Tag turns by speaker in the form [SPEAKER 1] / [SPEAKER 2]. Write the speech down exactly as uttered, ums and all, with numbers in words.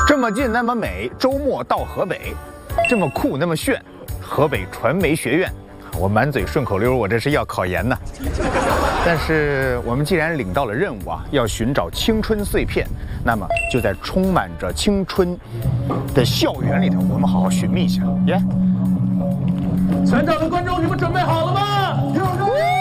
[SPEAKER 1] 这么近那么美，周末到河北，这么酷那么炫，河北传媒学院。我满嘴顺口溜，我这是要考研呢。但是我们既然领到了任务啊，要寻找青春碎片，那么就在充满着青春的校园里头，我们好好寻觅一下。耶！
[SPEAKER 2] 全场的观众，你们准备好了吗？有